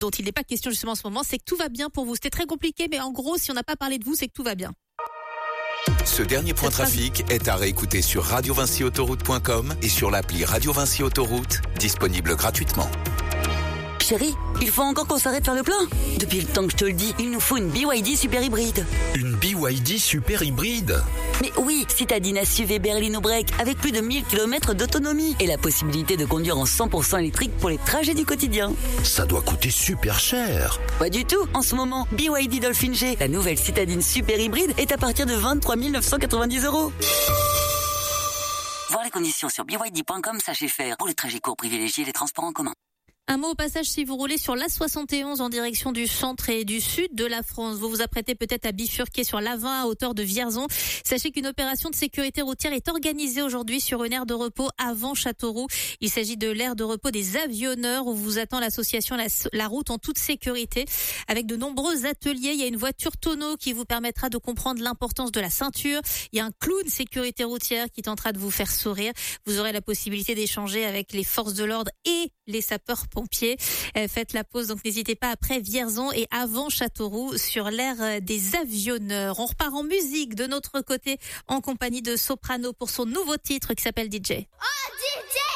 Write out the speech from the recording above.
dont il n'est pas question justement en ce moment, c'est que tout va bien pour vous. C'était très compliqué, mais en gros, si on n'a pas parlé de vous, c'est que tout va bien. Ce dernier point trafic est à réécouter sur radiovincyautoroute.com et sur l'appli Radio Vinci Autoroute, disponible gratuitement. Chérie, il faut encore qu'on s'arrête faire le plein. Depuis le temps que je te le dis, il nous faut une BYD super hybride. Une BYD super hybride? Mais oui, citadine SUV Berlino Break avec plus de 1000 km d'autonomie et la possibilité de conduire en 100% électrique pour les trajets du quotidien. Ça doit coûter super cher. Pas du tout. En ce moment, BYD Dolphin G, la nouvelle citadine super hybride, est à partir de 23 990 €. Voir les conditions sur byd.com, sachez faire. Pour les trajets courts, privilégiez les transports en commun. Un mot au passage si vous roulez sur l'A71 en direction du centre et du sud de la France. Vous vous apprêtez peut-être à bifurquer sur l'A20 à hauteur de Vierzon. Sachez qu'une opération de sécurité routière est organisée aujourd'hui sur une aire de repos avant Châteauroux. Il s'agit de l'aire de repos des avionneurs où vous attend l'association La Route en toute sécurité. Avec de nombreux ateliers, il y a une voiture tonneau qui vous permettra de comprendre l'importance de la ceinture. Il y a un clown sécurité routière qui tentera de vous faire sourire. Vous aurez la possibilité d'échanger avec les forces de l'ordre et les sapeurs-pompiers. Faites la pause, donc n'hésitez pas après Vierzon et avant Châteauroux sur l'aire des avionneurs. On repart en musique de notre côté en compagnie de Soprano pour son nouveau titre qui s'appelle DJ. Oh DJ!